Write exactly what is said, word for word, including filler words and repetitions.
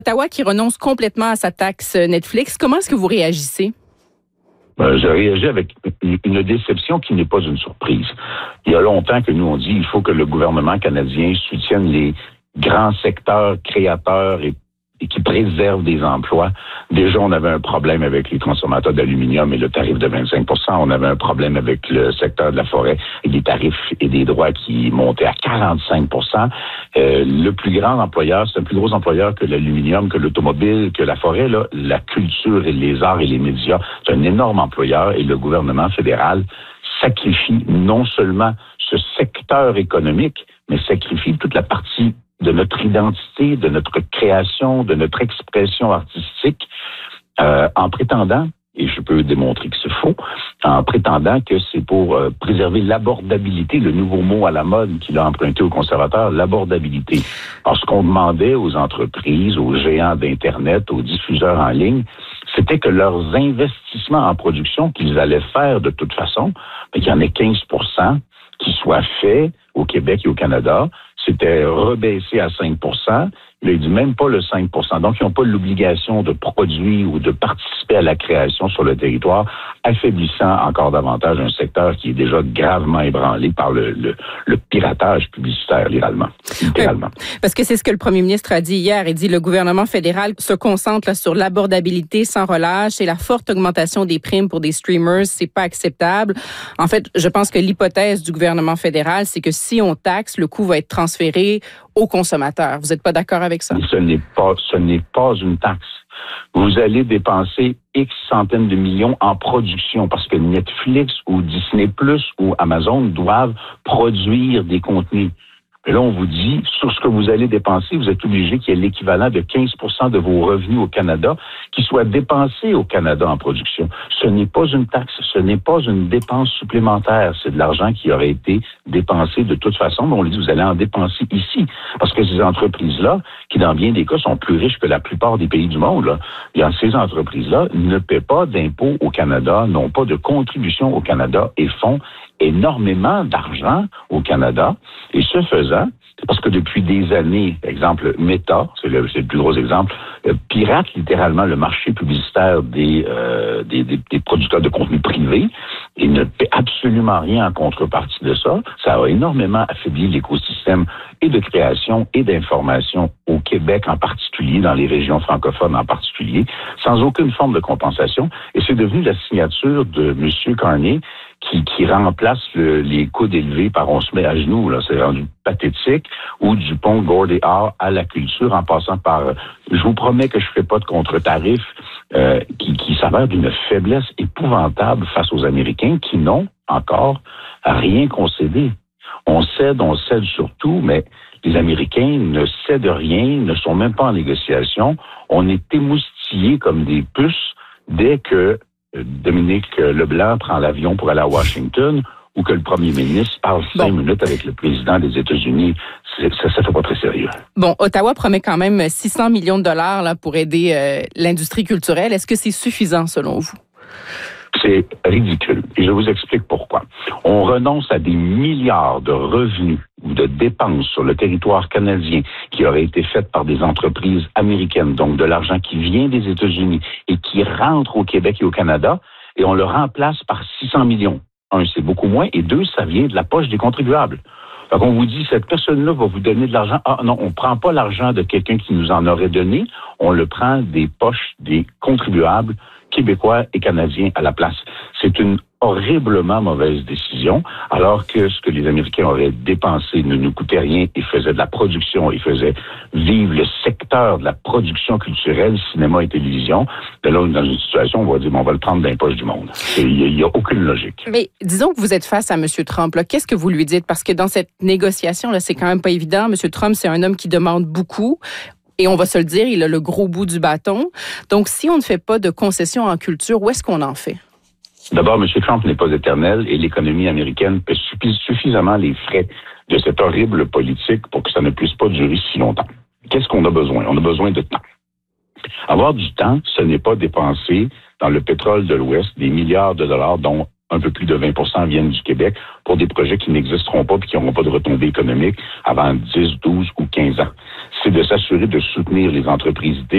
Ottawa qui renonce complètement à sa taxe Netflix. Comment est-ce que vous réagissez? Ben, je réagis avec une déception qui n'est pas une surprise. Il y a longtemps que nous, on dit qu'il faut que le gouvernement canadien soutienne les grands secteurs créateurs et, et qui préservent des emplois. Déjà, on avait un problème avec les transformateurs d'aluminium et le tarif de vingt-cinq pour cent. On avait un problème avec le secteur de la forêt et des tarifs et des droits qui montaient à quarante-cinq pour cent. Euh, le plus grand employeur, c'est un plus gros employeur que l'aluminium, que l'automobile, que la forêt, là, la culture et les arts et les médias. C'est un énorme employeur et le gouvernement fédéral sacrifie non seulement ce secteur économique, mais sacrifie toute la partie de notre identité, de notre création, de notre expression artistique, euh, en prétendant, et je peux démontrer que c'est faux, en prétendant que c'est pour euh, préserver l'abordabilité, le nouveau mot à la mode qu'il a emprunté aux conservateurs, l'abordabilité. Alors, ce qu'on demandait aux entreprises, aux géants d'Internet, aux diffuseurs en ligne, c'était que leurs investissements en production qu'ils allaient faire de toute façon, mais qu'il y en ait quinze pour cent qui soient faits au Québec et au Canada. C'était rebaissé à cinq pour cent. Il dit même pas le cinq pour cent. Donc, ils n'ont pas l'obligation de produire ou de participer à la création sur le territoire, affaiblissant encore davantage un secteur qui est déjà gravement ébranlé par le, le, le piratage publicitaire, littéralement. littéralement. Oui, parce que c'est ce que le premier ministre a dit hier. Il dit le gouvernement fédéral se concentre là, sur l'abordabilité sans relâche et la forte augmentation des primes pour des streamers, c'est pas acceptable. En fait, je pense que l'hypothèse du gouvernement fédéral, c'est que si on taxe, le coût va être transféré aux consommateurs. Vous n'êtes pas d'accord avec ça? Ce n'est pas, ce n'est pas une taxe. Vous allez dépenser X centaines de millions en production parce que Netflix ou Disney Plus ou Amazon doivent produire des contenus. Et là, on vous dit, sur ce que vous allez dépenser, vous êtes obligé qu'il y ait l'équivalent de quinze pour cent de vos revenus au Canada qui soit dépensé au Canada en production. Ce n'est pas une taxe, ce n'est pas une dépense supplémentaire. C'est de l'argent qui aurait été dépensé de toute façon, mais on lui dit, vous allez en dépenser ici. Parce que ces entreprises-là, qui dans bien des cas sont plus riches que la plupart des pays du monde, là, bien, ces entreprises-là ne paient pas d'impôts au Canada, n'ont pas de contribution au Canada et font énormément d'argent au Canada. Et ce faisant, c'est parce que depuis des années, exemple, Meta, c'est le, c'est le plus gros exemple, euh, pirate littéralement le marché publicitaire des, euh, des, des, des producteurs de contenu privés et ne paie absolument rien en contrepartie de ça. Ça a énormément affaibli l'écosystème et de création et d'information au Québec en particulier, dans les régions francophones en particulier, sans aucune forme de compensation. Et c'est devenu la signature de M. Carney qui, qui remplace le, les coudes élevés par on se met à genoux, là, c'est rendu pathétique, ou du pont Gordie Howe à la culture en passant par euh, je vous promets que je ne ferai pas de contre-tarif, euh, qui, qui s'avère d'une faiblesse épouvantable face aux Américains qui n'ont encore rien concédé. On cède, on cède surtout, mais les Américains ne cèdent rien, ne sont même pas en négociation. On est émoustillés comme des puces dès que Dominique Leblanc prend l'avion pour aller à Washington ou que le premier ministre parle cinq bon. minutes avec le président des États-Unis. C'est, ça ne fait pas très sérieux. Bon, Ottawa promet quand même six cents millions de dollars là, pour aider euh, l'industrie culturelle. Est-ce que c'est suffisant selon vous? C'est ridicule. Et je vous explique pourquoi. On renonce à des milliards de revenus ou de dépenses sur le territoire canadien qui auraient été faites par des entreprises américaines, donc de l'argent qui vient des États-Unis et qui rentre au Québec et au Canada, et on le remplace par six cents millions. Un, c'est beaucoup moins, et deux, ça vient de la poche des contribuables. Donc, on vous dit, cette personne-là va vous donner de l'argent. Ah non, on ne prend pas l'argent de quelqu'un qui nous en aurait donné, on le prend des poches des contribuables québécois et canadiens à la place. C'est une horriblement mauvaise décision, alors que ce que les Américains auraient dépensé ne nous coûtait rien et faisait de la production, et faisait vivre le secteur de la production culturelle, cinéma et télévision. De là, on est dans une situation où on va dire, bon, on va le prendre dans les poches du monde. Il n'y a, a aucune logique. Mais disons que vous êtes face à M. Trump. Là. Qu'est-ce que vous lui dites? Parce que dans cette négociation, là, c'est quand même pas évident. M. Trump, c'est un homme qui demande beaucoup. Et on va se le dire, il a le gros bout du bâton. Donc, si on ne fait pas de concessions en culture, où est-ce qu'on en fait? D'abord, M. Trump n'est pas éternel et l'économie américaine paie suffisamment les frais de cette horrible politique pour que ça ne puisse pas durer si longtemps. Qu'est-ce qu'on a besoin? On a besoin de temps. Avoir du temps, ce n'est pas dépenser dans le pétrole de l'Ouest des milliards de dollars dont un peu plus de vingt pour cent viennent du Québec pour des projets qui n'existeront pas et qui n'auront pas de retombées économiques avant dix, douze ou quinze ans. C'est de s'assurer de soutenir les entreprises